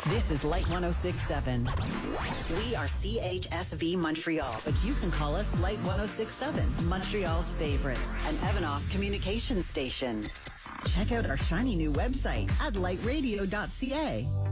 This is Light 106.7. We are CHSV Montreal, but you can call us Light 106.7, Montreal's favorites, an Evanoff communication station. Check out our shiny new website at lightradio.ca.